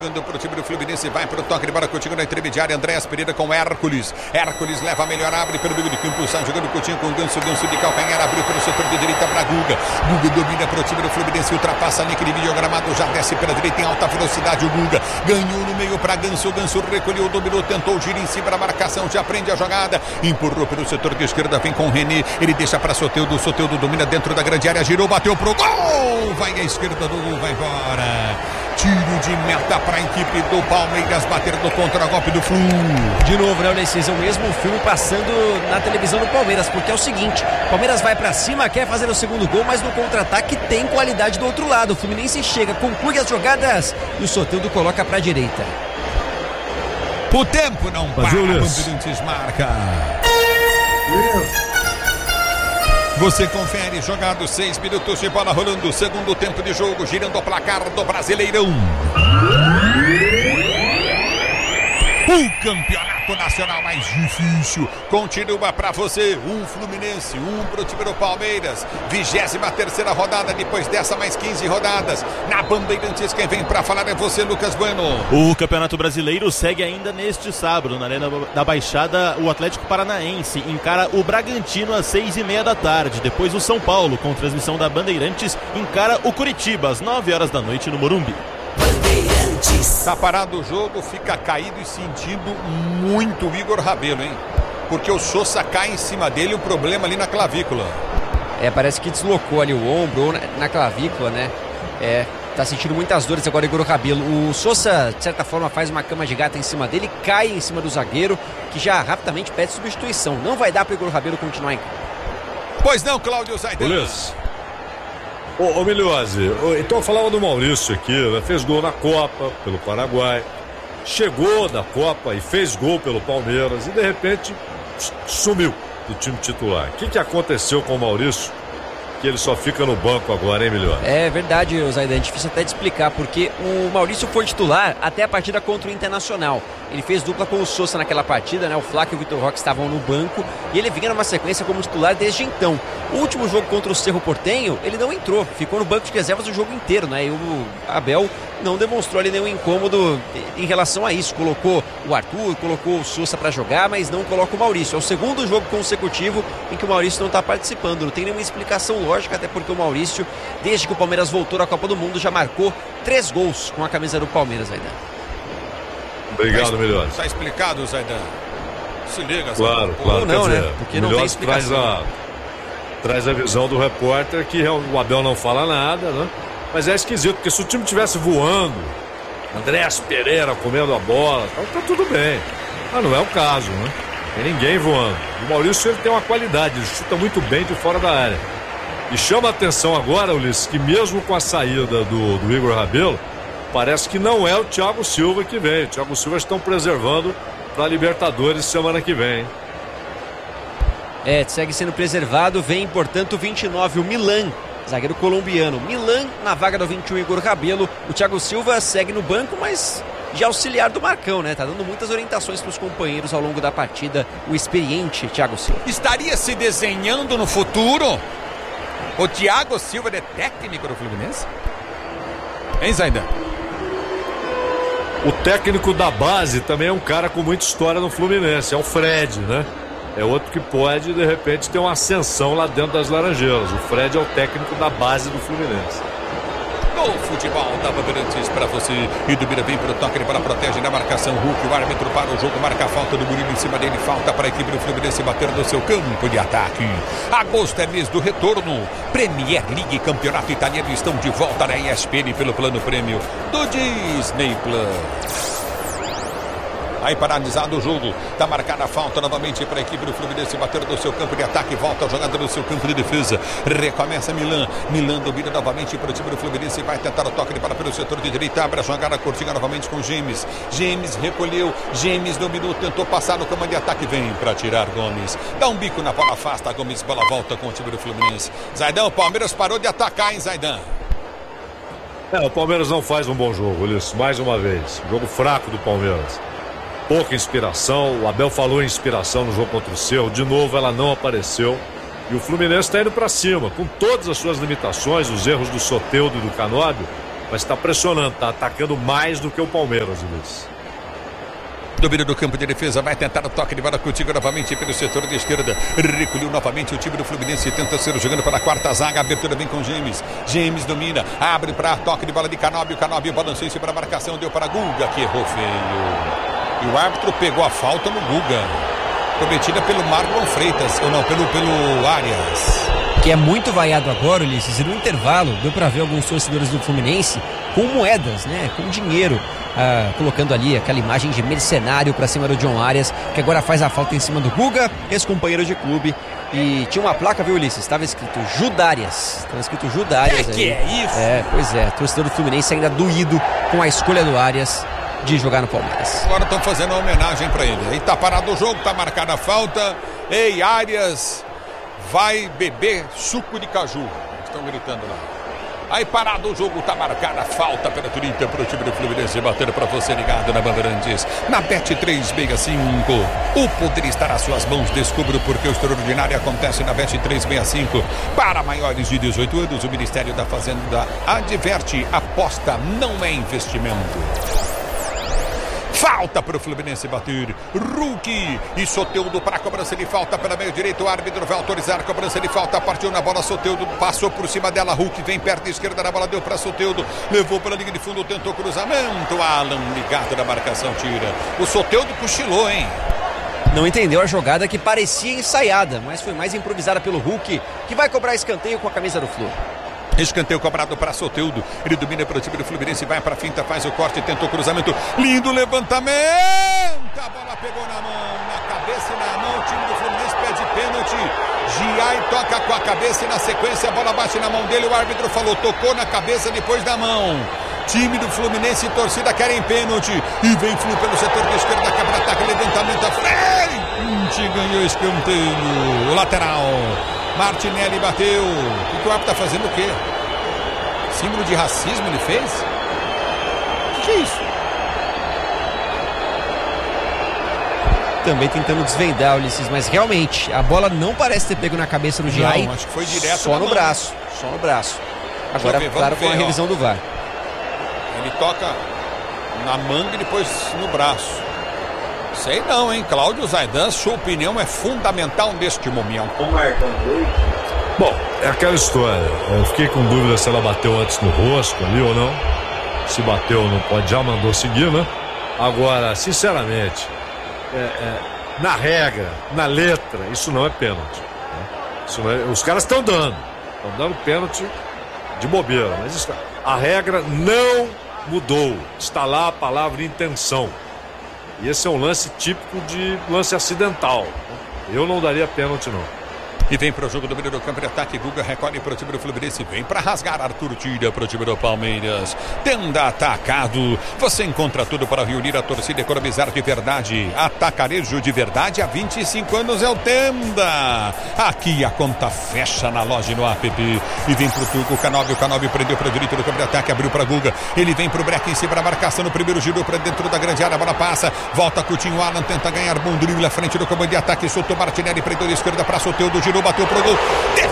Para o time do Fluminense, vai para o toque de bola contigo na intermediária. Andréas Pereira com Hércules. Hércules leva a melhor, abre pelo meio de campo, sai jogando Coutinho com Ganso. Ganso de calcanhar, abriu pelo setor de direita para Guga. Guga domina para o time do Fluminense, ultrapassa ali aquele videogramado, já desce pela direita em alta velocidade. O Guga ganhou no meio para Ganso. Ganso recolheu, dominou, tentou girar em cima da marcação, já prende a jogada. Empurrou pelo setor de esquerda, vem com o René. Ele deixa para Soteldo. Soteldo domina dentro da grande área, girou, bateu pro gol. Vai à esquerda do gol, vai embora. Tiro de meta para a equipe do Palmeiras bater no contra-golpe do Flu. De novo, né, Ulisses? É o mesmo filme passando na televisão do Palmeiras, porque é o seguinte: o Palmeiras vai para cima, quer fazer o segundo gol, mas no contra-ataque tem qualidade do outro lado. O Fluminense chega, conclui as jogadas e o Soteldo coloca para a direita. O tempo não para, Bandeirantes marca. Você confere, jogado 6 minutos de bola rolando, segundo tempo de jogo, girando o placar do Brasileirão. O campeonato nacional mais difícil continua para você. Um Fluminense, um pro time do Palmeiras. 23ª rodada, depois dessa mais 15 rodadas. Na Bandeirantes, quem vem para falar é você, Lucas Bueno. O Campeonato Brasileiro segue ainda neste sábado, na Arena da Baixada. O Atlético Paranaense encara o Bragantino às 6h30 da tarde. Depois o São Paulo, com transmissão da Bandeirantes, encara o Curitiba às 9 horas da noite no Morumbi. Tá parado o jogo, fica caído e sentindo muito o Igor Rabelo, hein? Porque o Sousa cai em cima dele, um problema ali na clavícula. Parece que deslocou ali o ombro ou na clavícula, né? Tá sentindo muitas dores agora o Igor Rabelo. O Sousa, de certa forma, faz uma cama de gato em cima dele, cai em cima do zagueiro, que já rapidamente pede substituição. Não vai dar pro Igor Rabelo continuar em campo. Pois não, Cláudio Zaidan. Ô Miliose, então eu falava do Maurício aqui, né? Fez gol na Copa pelo Paraguai, chegou da Copa e fez gol pelo Palmeiras e de repente sumiu do time titular. O que aconteceu com o Maurício? Que ele só fica no banco agora, hein, Miliose? É verdade, Zaidan, difícil até de explicar, porque o Maurício foi titular até a partida contra o Internacional. Ele fez dupla com o Sousa naquela partida, né? O Flávio e o Vitor Roque estavam no banco e ele vinha numa sequência como titular desde então. O último jogo contra o Cerro Porteño, ele não entrou, ficou no banco de reservas o jogo inteiro, né? E o Abel não demonstrou ali nenhum incômodo em relação a isso. Colocou o Arthur, colocou o Sousa para jogar, mas não coloca o Maurício. É o segundo jogo consecutivo em que o Maurício não está participando. Não tem nenhuma explicação lógica, até porque o Maurício, desde que o Palmeiras voltou da Copa do Mundo, já marcou 3 gols com a camisa do Palmeiras, Zaidan. Obrigado, Melhor. Tá explicado, Zaidan. Se liga, claro. Não, né? Porque não tem explicação. Traz a visão do repórter que o Abel não fala nada, né? Mas é esquisito, porque se o time estivesse voando, Andréas Pereira comendo a bola, tá tudo bem. Mas não é o caso, né? Tem ninguém voando. O Maurício, ele tem uma qualidade, ele chuta muito bem de fora da área. E chama a atenção agora, Ulisses, que mesmo com a saída do Igor Rabelo, parece que não é o Thiago Silva que vem. O Thiago Silva estão preservando para a Libertadores semana que vem. Segue sendo preservado. Vem, portanto, 29, o Milan, zagueiro colombiano. Milan na vaga do 21, Igor Rabelo. O Thiago Silva segue no banco, mas de auxiliar do Marcão, né? Tá dando muitas orientações para os companheiros ao longo da partida. O experiente Thiago Silva. Estaria se desenhando no futuro o Thiago Silva de técnico do Fluminense? Hein, Zaidan? O técnico da base também é um cara com muita história no Fluminense, é o Fred, né? É outro que pode, de repente, ter uma ascensão lá dentro das Laranjeiras. O Fred é o técnico da base do Fluminense. O futebol da Bandeirantes para você. E do Bira vem para o toque, ele protege na marcação. Hulk, o árbitro para o jogo, marca a falta do Murilo em cima dele. Falta para a equipe do Fluminense bater no seu campo de ataque. Agosto é mês do retorno. Premier League, campeonato italiano, estão de volta na ESPN pelo plano prêmio do Disney Plus. Aí paralisado o jogo, tá marcada a falta novamente para a equipe do Fluminense bater no seu campo de ataque, volta a jogada no seu campo de defesa, recomeça Milan domina novamente para o time do Fluminense, vai tentar o toque de bola pelo setor de direita, abre a jogada curtinha novamente com James recolheu, James dominou, tentou passar no campo de ataque, vem para tirar Gomes, dá um bico na bola, afasta Gomes, bola volta com o time do Fluminense. Zaidan, o Palmeiras parou de atacar, hein, Zaidan? O Palmeiras não faz um bom jogo, Ulisses, mais uma vez, jogo fraco do Palmeiras. Pouca inspiração, o Abel falou em inspiração no jogo contra o Cerro, de novo ela não apareceu e o Fluminense está indo para cima, com todas as suas limitações, os erros do Soteldo e do Canóbio, mas está pressionando, está atacando mais do que o Palmeiras, Luiz. Domínio do campo de defesa, vai tentar o toque de bola contigo novamente pelo setor de esquerda. Recolheu novamente o time do Fluminense, tenta ser jogando para a quarta zaga. A abertura vem com James. James domina, abre para toque de bola de Canóbio. Canóbio balançou isso para a marcação, deu para Guga, que errou feio. E o árbitro pegou a falta no Guga, cometida pelo Marlon Freitas, ou não, pelo Arias. Que é muito vaiado agora, Ulisses, e no intervalo deu para ver alguns torcedores do Fluminense com moedas, né, com dinheiro, colocando ali aquela imagem de mercenário para cima do John Arias, que agora faz a falta em cima do Guga, ex-companheiro de clube, e tinha uma placa, viu, Ulisses, estava escrito Judárias, aí. Que é isso? Pois é, torcedor do Fluminense ainda doído com a escolha do Arias de jogar no Palmeiras. Agora estão fazendo uma homenagem para ele. Aí tá parado o jogo, tá marcada a falta. Ei, Arias, vai beber suco de caju. Estão gritando lá. Aí parado o jogo, tá marcada a falta pela 30 para o time do Fluminense, batendo para você ligado na Bandeirantes. Na Bet365, o poder está nas suas mãos. Descubra porque o extraordinário acontece na Bet365. Para maiores de 18 anos, o Ministério da Fazenda adverte: aposta não é investimento. Falta para o Fluminense bater. Hulk e Soteldo para a cobrança de falta pela meio direito. O árbitro vai autorizar a cobrança de falta. Partiu na bola, Soteldo passou por cima dela. Hulk vem perto da esquerda na bola, deu para Soteldo. Levou para a linha de fundo, tentou cruzamento. Alan ligado na marcação, tira. O Soteldo cochilou, hein? Não entendeu a jogada, que parecia ensaiada, mas foi mais improvisada pelo Hulk, que vai cobrar escanteio com a camisa do Flu. Escanteio cobrado para Soteldo. Ele domina para o time do Fluminense, vai para a finta, faz o corte, tentou cruzamento. Lindo levantamento. A bola pegou na mão, na cabeça e na mão. O time do Fluminense pede pênalti. Giai toca com a cabeça e na sequência a bola bate na mão dele. O árbitro falou, tocou na cabeça depois da mão. Time do Fluminense e torcida querem pênalti. E vem Flu pelo setor de esquerda, quebra-ataque, levantamento à frente. Ganhou escanteio. O lateral. Martinelli bateu. O que o árbitro está fazendo o quê? Símbolo de racismo ele fez? O que é isso? Também tentando desvendar, Ulisses, mas realmente a bola não parece ter pego na cabeça do Giai. Não, acho que foi direto só no braço. Só no braço. Agora, claro, com a revisão do VAR. Ele toca na manga e depois no braço. Sei não, hein? Cláudio Zaidan, sua opinião é fundamental neste momento. Bom, é aquela história. Eu fiquei com dúvida se ela bateu antes no rosto ali ou não. Se bateu, não pode, já mandou seguir, né? Agora, sinceramente, na regra, na letra, isso não é pênalti. Né? Isso não é, os caras estão dando pênalti de bobeira, mas isso, a regra não mudou. Está lá a palavra intenção. E esse é um lance típico de lance acidental. Eu não daria pênalti, não. E vem para o jogo do meio do campo de ataque. Guga recolhe para o time do Fluminense. Vem para rasgar. Arthur tira para o time do Palmeiras. Tenda Atacado. Você encontra tudo para reunir a torcida e economizar de verdade. Atacarejo de verdade há 25 anos é o Tenda. Aqui a conta fecha na loja e no app. E vem para o Tuco. O Canóbio prendeu para o direito do campo de ataque. Abriu para Guga. Ele vem para o breque em cima da marcação. No primeiro giro para dentro da grande área. A bola passa. Volta Coutinho. Alan tenta ganhar bom drible à frente do comando de ataque. Soltou Martinelli. Prendeu de esquerda para Soteldo. Girou. Bateu pro gol.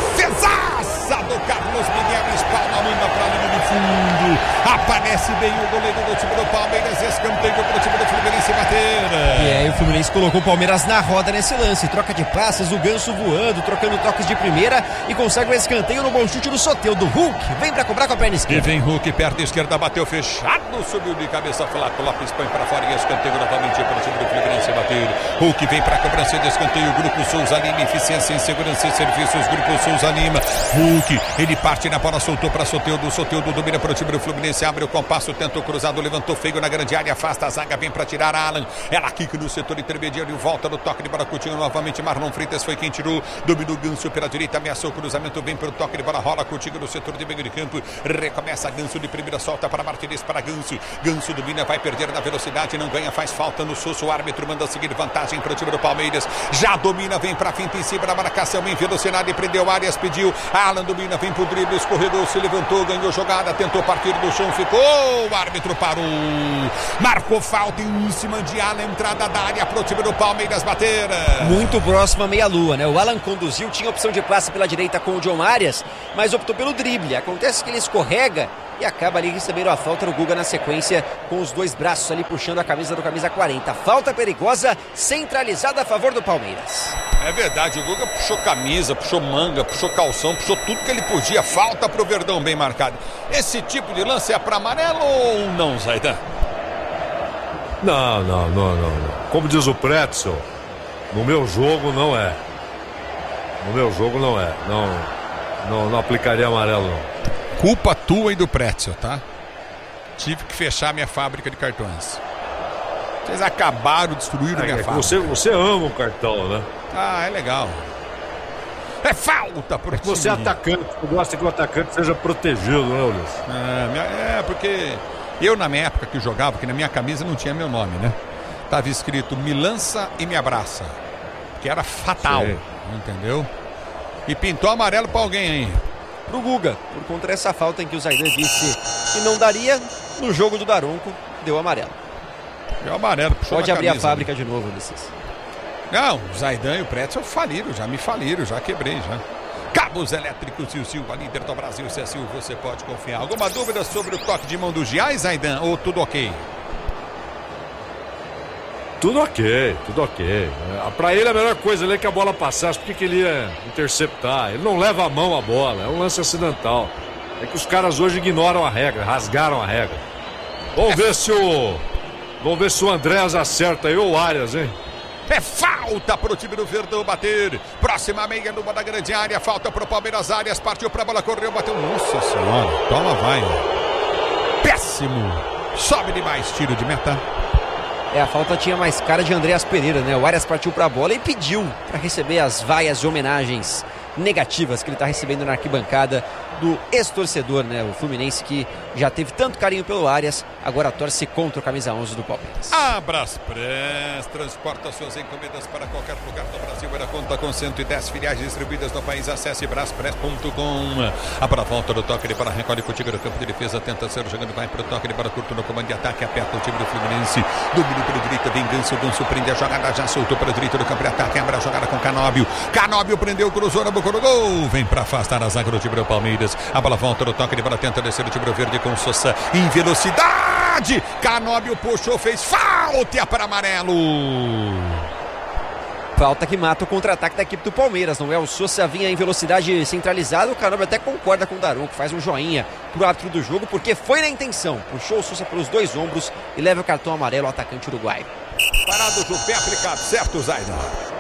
Defesaça do Carlos Miguel. Espalma a manda para a linha de fundo. Aparece bem o goleiro do time do Palmeiras. Escanteio para o time do Fluminense bater. E aí o Fluminense colocou o Palmeiras na roda nesse lance. Troca de passes, o Ganso voando, trocando toques de primeira e consegue o escanteio no bom chute do Soteldo. Hulk vem para cobrar com a perna esquerda. E vem Hulk, perto esquerda, bateu fechado, subiu de cabeça, Flaco Lopes põe para fora e escanteio novamente para o time do Fluminense bater. Hulk vem para a cobrança de escanteio. Grupo Souza Lima, eficiência em segurança e serviços. Grupo Souza Lima. Hulk, ele parte na bola, soltou para Soteldo. Soteldo domina para o time do Fluminense, abre o compasso, tenta o cruzado, levantou feio na grande área, afasta a zaga, vem para tirar Alan. Ela quica no setor intermediário, volta no toque de bola, Coutinho novamente. Marlon Freitas foi quem tirou, dominou Ganso pela direita, ameaçou o cruzamento, vem para o toque de bola, rola Coutinho no setor de meio de campo, recomeça Ganso de primeira, solta para Martinez, para Ganso. Ganso domina, vai perder na velocidade, não ganha, faz falta no Sosso. O árbitro manda seguir, vantagem para o time do Palmeiras. Já domina, vem para a finta em cima da marcação, em velocidade, prendeu Arias, pediu. Alan domina, vem para o drible, escorregou, se levantou, ganhou jogada, tentou partir do chão, ficou. O árbitro parou. Marcou falta em cima de Alan, entrada da área para o time do Palmeiras bater. Muito próximo à meia-lua, né? O Alan conduziu, tinha opção de passe pela direita com o John Arias, mas optou pelo drible. Acontece que ele escorrega e acaba ali recebendo a falta no Guga na sequência, com os dois braços ali puxando a camisa do camisa 40. Falta perigosa, centralizada a favor do Palmeiras. É verdade, o Guga puxou camisa, puxou manga, puxou calção, puxou tudo que ele podia. Falta pro Verdão bem marcado. Esse tipo de lance é para amarelo ou não, Zaidan? Não. Como diz o Pretzel, no meu jogo não é. No meu jogo não é. Não aplicaria amarelo, não. Culpa tua e do Pretzel, tá? Tive que fechar minha fábrica de cartões. Vocês acabaram, destruíram minha fábrica. Você ama o cartão, né? Ah, é legal. É falta pro time. Você é atacante, você gosta que o atacante seja protegido, né, Ulisses? Porque eu, na minha época que jogava, que na minha camisa não tinha meu nome, né? Tava escrito me lança e me abraça. Que era fatal, entendeu? E pintou amarelo pra alguém aí. Pro Guga, por conta dessa falta em que o Zaidan disse que não daria, no jogo do Daronco, deu amarelo. Deu amarelo, puxou Pode abrir camisa, a fábrica de novo, Ulisses. Não, o Zaidan e o Pretzel faliram, já me faliram, já quebrei, já. Cabos elétricos e o Silva, líder do Brasil, se é Silva, você pode confiar. Alguma dúvida sobre o toque de mão do Giai, Zaidan, ou tudo ok? Tudo ok. Pra ele a melhor coisa ali é que a bola passasse, porque que ele ia interceptar. Ele não leva a mão a bola, é um lance acidental. É que os caras hoje ignoram a regra, rasgaram a regra. Vamos ver se o Andrés acerta aí ou o Arias, hein? É falta pro time do Verdão bater. Próxima meia numa da grande área. Falta pro Palmeiras. Arias partiu pra bola, correu, bateu. Nossa senhora, toma, vai. Péssimo. Sobe demais, tiro de meta. A falta tinha mais cara de Andreas Pereira, né? O Arias partiu pra bola e pediu para receber as vaias de homenagens negativas que ele tá recebendo na arquibancada do ex-torcedor, né? O Fluminense, que já teve tanto carinho pelo Arias, agora torce contra o camisa 11 do Palmeiras. A Braspress transporta suas encomendas para qualquer lugar do Brasil. Ela conta com 110 filiais distribuídas no país. Acesse braspress.com. A para a volta do toque, ele para recolhe contigo no campo de defesa, tenta ser jogando, vai para o toque, ele para curto no comando de ataque, aperta o time do Fluminense, domínio pela direita, vem Ganso, Ganso prende a jogada, já soltou para a direita do campo de ataque, abre a jogada com Canóbio, prendeu, cruzou na boca do gol, vem para afastar a zaga do time do Palmeiras. A bola volta no toque, ele para tenta descer o time do Verde com Sousa em velocidade. Canóbio puxou, fez falta para amarelo. Falta que mata o contra-ataque da equipe do Palmeiras, não é? O Sousa vinha em velocidade centralizada, o Canóbio até concorda com o Daronco, faz um joinha pro árbitro do jogo, porque foi na intenção. Puxou o Sousa pelos dois ombros e leva o cartão amarelo ao atacante uruguaio. Parado do pé aplicado, certo, Zaidan?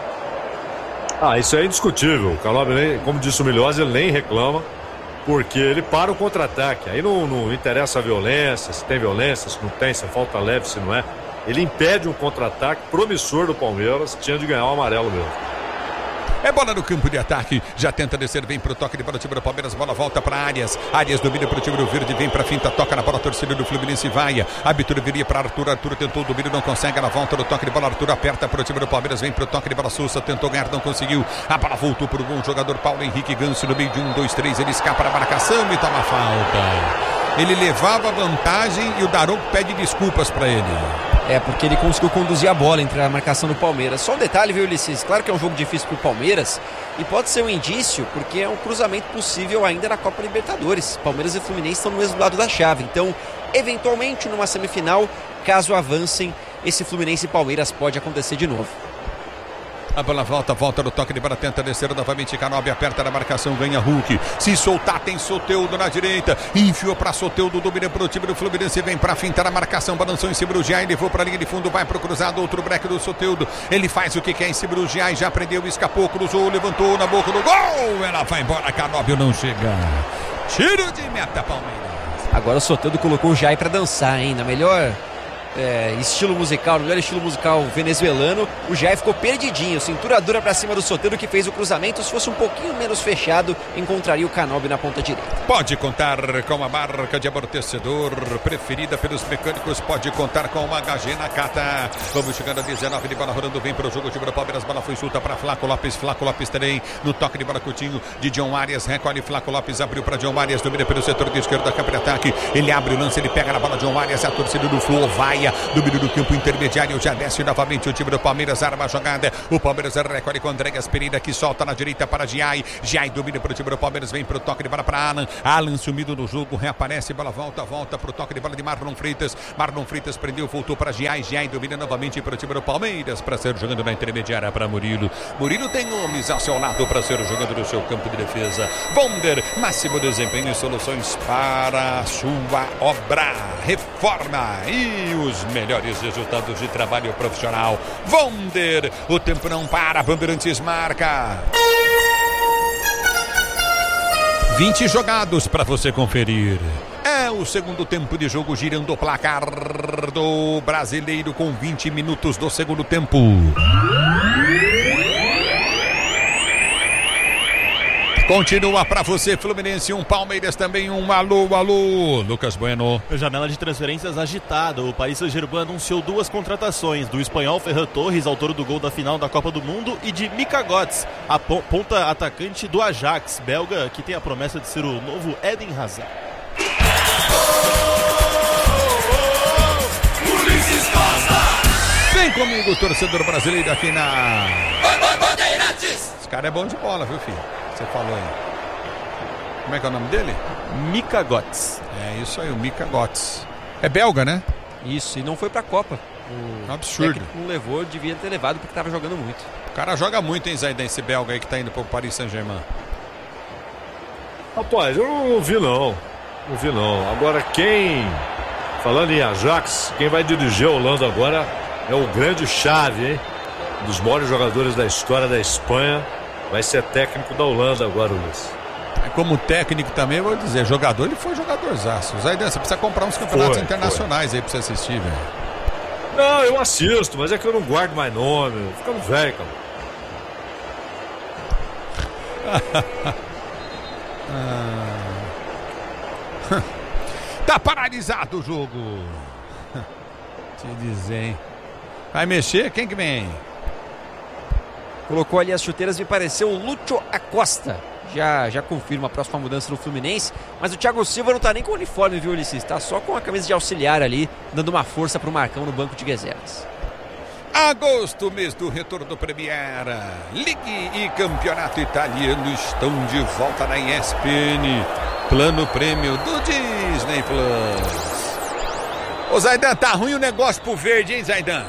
Isso é indiscutível. O Canóbio, como disse o Milhosa, ele nem reclama, porque ele para o contra-ataque. Aí não interessa a violência, se tem violência, se não tem, se é falta leve, se não é. Ele impede um contra-ataque promissor do Palmeiras, tinha de ganhar o amarelo mesmo. É bola no campo de ataque, já tenta descer, vem pro toque de bola, time do Palmeiras, bola volta para Arias. Arias domina pro time do Verde, vem pra finta, toca na bola, torcida do Fluminense, vai. Abertura viria para Arthur, Arthur tentou o domínio, não consegue, ela volta no toque de bola, Arthur aperta pro time do Palmeiras, vem pro toque de bola, Sousa tentou ganhar, não conseguiu. A bola voltou pro bom jogador Paulo Henrique Ganso no meio de 1, 2, 3, ele escapa na marcação e toma falta. Ele levava vantagem e o Daronco pede desculpas para ele. Porque ele conseguiu conduzir a bola entre a marcação do Palmeiras. Só um detalhe, viu, Ulisses? Claro que é um jogo difícil pro Palmeiras e pode ser um indício, porque é um cruzamento possível ainda na Copa Libertadores. Palmeiras e Fluminense estão no mesmo lado da chave. Então, eventualmente, numa semifinal, caso avancem, esse Fluminense e Palmeiras pode acontecer de novo. A bola volta no toque de bola, tenta descer novamente, Canóbio aperta na marcação, ganha Hulk, se soltar tem Soteldo na direita, enfiou para Soteldo, domina para o time do Fluminense, vem para fintar a marcação, balançou em cima do Giai, levou para a linha de fundo, vai pro cruzado, outro break do Soteldo, ele faz o que quer em cima do Giai, já prendeu, escapou, cruzou, levantou na boca do gol, ela vai embora, Canóbio não chega, tiro de meta, Palmeiras. Agora o Soteldo colocou o Giai para dançar, hein, na melhor... estilo musical, no melhor estilo musical venezuelano, o Jair ficou perdidinho, cintura dura pra cima do Soteldo, que fez o cruzamento. Se fosse um pouquinho menos fechado, encontraria o Canóbio na ponta direita. Pode contar com a marca de amortecedor preferida pelos mecânicos, pode contar com uma HG Nakata. Vamos chegando a 19 de bola rolando, vem pro jogo, time do Palmeiras, bola foi solta para Flaco Lopes também, no toque de bola Coutinho, de John Arias, recolhe Flaco Lopes, abriu para John Arias, domina pelo setor de esquerda, campo de ataque, ele abre o lance, ele pega na bola, John Arias, a torcida do Flu vai Giaia, domínio do campo intermediário, já desce novamente o time do Palmeiras, arma a jogada, o Palmeiras recolhe com Andréas Pereira, que solta na direita para Giai, domina para o time do Palmeiras, vem para o toque de bola para Alan sumido no jogo, reaparece, bola volta para o toque de bola de Marlon Freitas prendeu, voltou para Giai domina novamente para o time do Palmeiras, para ser jogando na intermediária para Murilo tem homens ao seu lado para ser jogando no seu campo de defesa. Wonder, máximo desempenho e soluções para a sua obra, reforma e os melhores resultados de trabalho profissional. Wonder, o tempo não para, Bandeirantes marca 20 jogados para você conferir. É o segundo tempo de jogo, girando o placar do Brasileiro com 20 minutos do segundo tempo. Continua para você, Fluminense, Palmeiras também, alô. Lucas Bueno. Janela de transferências agitada. O Paris Saint-Germain anunciou 2 contratações, do espanhol Ferran Torres, autor do gol da final da Copa do Mundo, e de Mika Götze, a ponta atacante do Ajax, belga, que tem a promessa de ser o novo Eden Hazard. Vem comigo, torcedor brasileiro, aqui na... Vai, Bandeirantes! Esse cara é bom de bola, viu, filho? Você falou aí. Como é que é o nome dele? Mika Götze. É isso aí, o Mika Götze. É belga, né? Isso, e não foi pra Copa. Um absurdo. O técnico não levou, devia ter levado porque tava jogando muito. O cara joga muito, hein, Zaidan, esse belga aí que tá indo pro Paris Saint-Germain. Rapaz, eu não vi não. Agora falando em Ajax, quem vai dirigir a Holanda agora é o grande Xavi, hein? Um dos maiores jogadores da história da Espanha. Vai ser técnico da Holanda agora, Luiz. Como técnico também, eu vou dizer, jogador, ele foi jogadorzaço. Zaidan, você precisa comprar uns campeonatos internacionais aí pra você assistir, velho. Não, eu assisto, mas é que eu não guardo mais nome. Eu tô ficando velho, cara. Tá paralisado o jogo. Te dizer, hein? Vai mexer? Quem que vem? Colocou ali as chuteiras, me pareceu o Lúcio Acosta. Já confirma a próxima mudança no Fluminense. Mas o Thiago Silva não tá nem com o uniforme, viu, Ulisses? Tá só com a camisa de auxiliar ali, dando uma força pro Marcão no banco de reservas. Agosto, mês do retorno do Premier. Ligue e Campeonato Italiano estão de volta na ESPN. Plano prêmio do Disney Plus. Ô Zaidan, tá ruim o negócio pro verde, hein, Zaidan?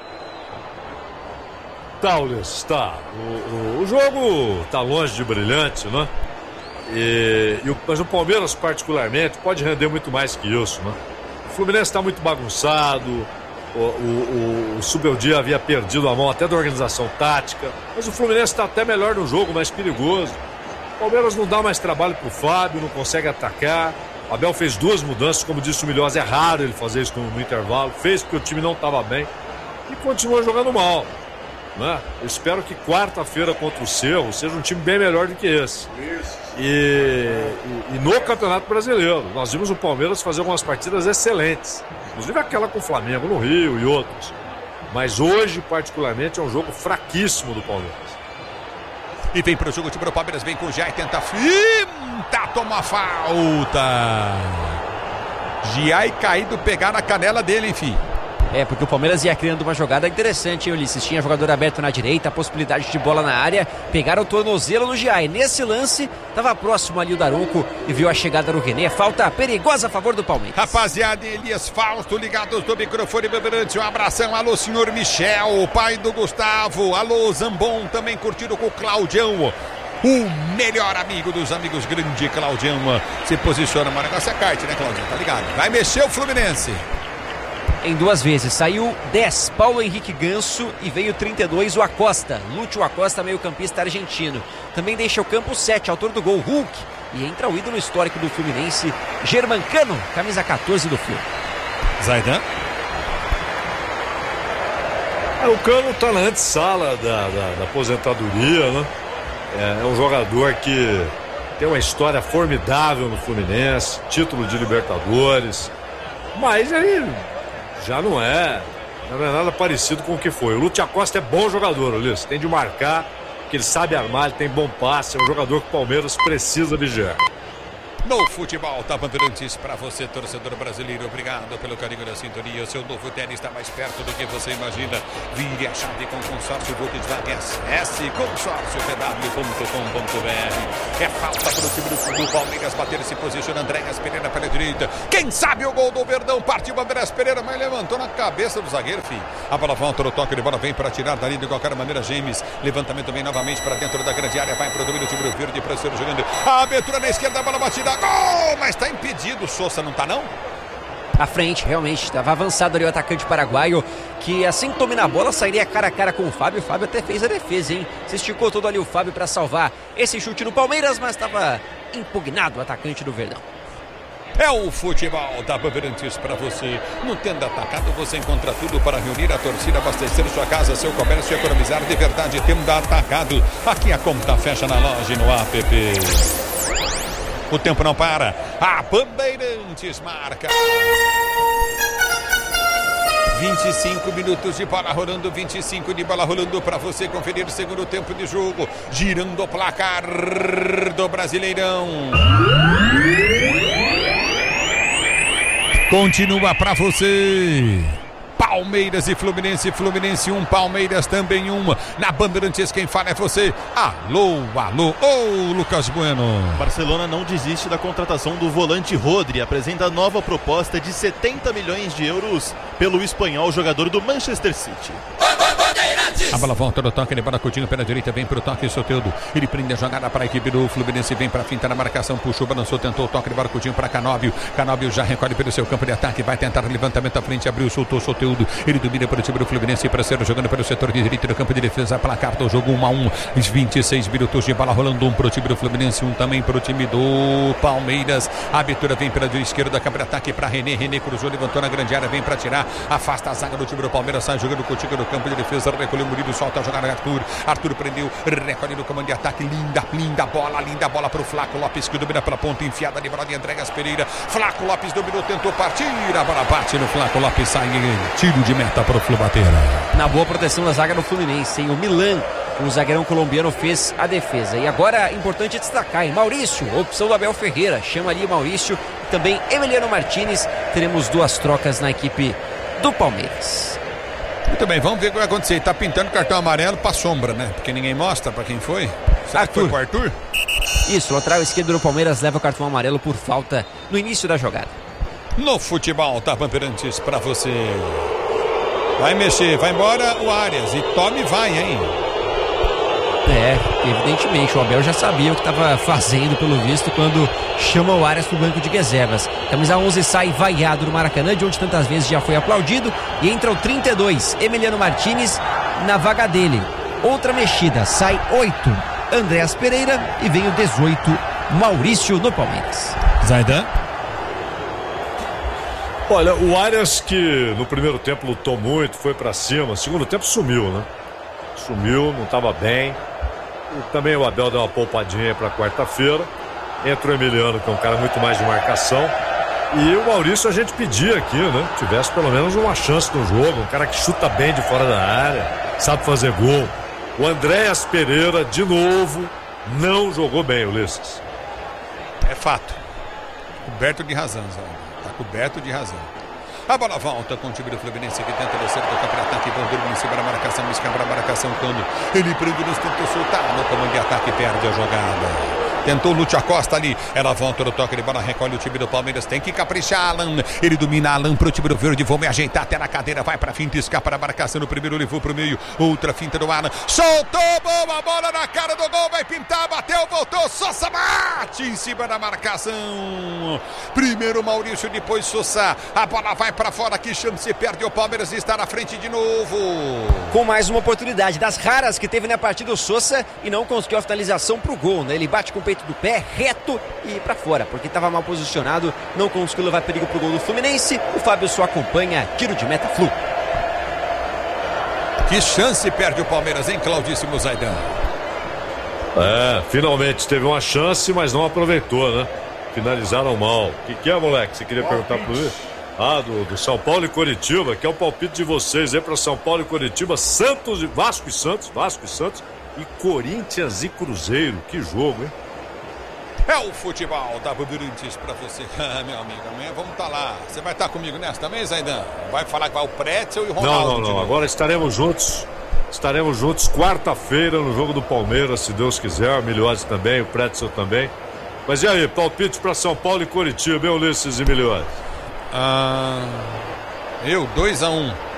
Tá, Ulisses, tá. O jogo tá longe de brilhante, né? Mas o Palmeiras, particularmente, pode render muito mais que isso, né? O Fluminense está muito bagunçado. O Subeldia havia perdido a mão até da organização tática. Mas o Fluminense está até melhor no jogo, mais perigoso. O Palmeiras não dá mais trabalho pro Fábio, não consegue atacar. O Abel fez 2 mudanças, como disse o Milhosa, é raro ele fazer isso no intervalo. Fez porque o time não estava bem e continua jogando mal, né? Eu espero que quarta-feira contra o Cerro seja um time bem melhor do que esse. E no Campeonato Brasileiro nós vimos o Palmeiras fazer algumas partidas excelentes, inclusive aquela com o Flamengo no Rio e outros. Mas hoje, particularmente, é um jogo fraquíssimo do Palmeiras. E vem pro jogo, o time do Palmeiras vem com o Giai, tenta finta, toma a falta. Giai caído, pegar na canela dele, enfim. É, porque o Palmeiras ia criando uma jogada interessante, hein, Ulisses? Tinha jogador aberto na direita, a possibilidade de bola na área, pegaram o tornozelo no Giai. Nesse lance, estava próximo ali o Daronco e viu a chegada do René. Falta perigosa a favor do Palmeiras. Rapaziada, Elias Fausto, ligados do microfone Bandeirantes, um abração. Alô, senhor Michel, pai do Gustavo. Alô, Zambon, também curtido com o Claudião. O melhor amigo dos amigos, grande Claudião. Se posiciona, mas o negócio é kart, né, Claudião? Tá ligado? Vai mexer o Fluminense. Em 2 vezes, saiu 10, Paulo Henrique Ganso, e veio 32, o Acosta, Lúcio Acosta, meio campista argentino. Também deixa o campo 7, autor do gol, Hulk, e entra o ídolo histórico do Fluminense, Germancano, camisa 14 do Flu. Zaidan? O Cano está na antessala da aposentadoria, né? É um jogador que tem uma história formidável no Fluminense, título de Libertadores, mas ele já não é nada parecido com o que foi. O Lúcio Acosta é bom jogador, Ulisses, tem de marcar, que ele sabe armar, ele tem bom passe, é um jogador que o Palmeiras precisa vigiar. No futebol, tá Bandeirantes para você, torcedor brasileiro. Obrigado pelo carinho da sintonia. O seu novo tênis está mais perto do que você imagina. Vire a chave com consórcio Volkswagen. Acesse consórciovw.com.br. É falta para o time do Palmeiras bater e se posiciona. Andréas Pereira pela direita. Quem sabe o gol do Verdão? Partiu Andréas Pereira, mas levantou na cabeça do zagueiro, filho. A bola volta, o toque de bola vem para tirar dali de qualquer maneira. James, levantamento vem novamente para dentro da grande área. Vai para o domínio do time do Verde, para ser jogando. A abertura na esquerda, a bola batida. Gol! Mas está impedido. O Sousa não está, não? À frente, realmente, estava avançado ali o atacante paraguaio, que assim que domina a bola, sairia cara a cara com o Fábio. O Fábio até fez a defesa, hein? Se esticou todo ali o Fábio para salvar esse chute no Palmeiras, mas estava impugnado o atacante do Verdão. É o futebol da Bandeirantes para você. No Tenda Atacado você encontra tudo para reunir a torcida, abastecer sua casa, seu comércio e economizar de verdade. Tenda Atacado. Aqui a conta fecha na loja e no app. O tempo não para. A Bandeirantes marca. 25 minutos de bola rolando, 25 de bola rolando para você conferir o segundo tempo de jogo. Girando o placar do Brasileirão. Continua para você. Palmeiras e Fluminense, Fluminense 1, Palmeiras também 1. Na Bandeirantes quem fala é você. Alô, alô, ô Lucas Bueno. Barcelona não desiste da contratação do volante Rodri, apresenta nova proposta de 70 milhões de euros pelo espanhol jogador do Manchester City. A bola volta no toque, ele bola Coutinho pela direita, vem pro toque, Soteldo. Ele prende a jogada para a equipe do Fluminense, vem para finta na marcação, puxou, balançou, tentou o toque, ele bola Coutinho para Canóbio. Canóbio já recolhe pelo seu campo de ataque, vai tentar o levantamento à frente, abriu, soltou Soteldo. Ele domina para o time do Fluminense, para ser jogando pelo setor de direito do campo de defesa, placar do jogo 1-1. 26 minutos de bola rolando, 1 para o time do Fluminense, 1 também para o time do Palmeiras. A abertura vem pela esquerda, campo de ataque para René. René cruzou, levantou na grande área, vem para tirar, afasta a zaga do time do Palmeiras, sai jogando Coutinho no campo de defesa, recolheu o Murilo, solta a jogada Arthur prendeu, recolhe no comando de ataque, linda bola pro Flaco Lopes, que domina pela ponta, enfiada de bola de Andréas Pereira. Flaco Lopes dominou, tentou partir, a bola bate no Flaco Lopes, sai tiro de meta para o Flubateira. Na boa proteção da zaga do Fluminense, hein? O Milan, o zagueirão colombiano, fez a defesa. E agora, importante destacar, hein? Maurício, opção do Abel Ferreira, chama ali o Maurício, e também Emiliano Martinez. Teremos 2 trocas na equipe do Palmeiras. Muito bem, vamos ver o que vai acontecer. Tá pintando cartão amarelo pra sombra, né? Porque ninguém mostra pra quem foi. Será que foi pro Arthur? Isso, o lateral esquerdo do Palmeiras leva o cartão amarelo por falta no início da jogada. No futebol, tá Bandeirantes pra você. Vai mexer, vai embora o Arias. E tome vai, hein? Evidentemente, o Abel já sabia o que estava fazendo, pelo visto, quando chama o Arias pro banco de reservas. Camisa 11 sai vaiado do Maracanã, de onde tantas vezes já foi aplaudido, e entra o 32, Emiliano Martinez, na vaga dele. Outra mexida, sai 8, Andréas Pereira, e vem o 18, Maurício no Palmeiras. Zaidan? Olha, o Arias, que no primeiro tempo lutou muito, foi pra cima, segundo tempo sumiu, né? Sumiu, não estava bem. E também o Abel deu uma poupadinha para quarta-feira. Entra o Emiliano, que é um cara muito mais de marcação. E o Maurício a gente pedia aqui, né? Tivesse pelo menos uma chance no jogo. Um cara que chuta bem de fora da área, sabe fazer gol. O Andréas Pereira, de novo, não jogou bem, Ulisses. É fato. Coberto de razão, Zé. Tá coberto de razão. A bola volta com o time do Fluminense, que tenta descer do campo de ataque, Vanderlei em cima da marcação, escapra a marcação quando ele prende, nos tentou soltar no comando de ataque, perde a jogada. Tentou o Lúcio Acosta ali, ela volta no toque de bola, recolhe o time do Palmeiras, tem que caprichar, Alan, ele domina Alan pro time do Verde, vou me ajeitar até na cadeira, vai pra finta, escapa da marcação, no primeiro levou pro meio, outra finta do Alan, soltou, boa bola na cara do gol, vai pintar, bateu, voltou, Sousa bate em cima da marcação, primeiro Maurício, depois Sousa, a bola vai pra fora, que chance, perde o Palmeiras e está na frente de novo. Com mais uma oportunidade, das raras que teve na partida o Sousa, e não conseguiu a finalização pro gol, né? Ele bate com o peito do pé, reto e pra fora, porque estava mal posicionado, não conseguiu levar perigo pro gol do Fluminense. O Fábio só acompanha, tiro de meta Flu. Que chance perde o Palmeiras, hein, Claudíssimo Zaidan? Finalmente teve uma chance, mas não aproveitou, né? Finalizaram mal. O que é, moleque? Você queria perguntar pro ele? Do São Paulo e Coritiba, que é o palpite de vocês aí para São Paulo e Coritiba, Santos e Vasco e Santos, e Corinthians e Cruzeiro. Que jogo, hein? É o futebol da Bandeirantes pra você. Meu amigo, amanhã vamos estar lá. Você vai estar comigo nessa também, Zaidan? Vai falar que vai o Pretzel e o Ronaldo. Não. Agora estaremos juntos. Estaremos juntos quarta-feira no jogo do Palmeiras, se Deus quiser. O Miliotti também, o Pretzel também. Mas e aí, palpite pra São Paulo e Coritiba, hein, Ulisses e Miliotti? Eu, 2-1.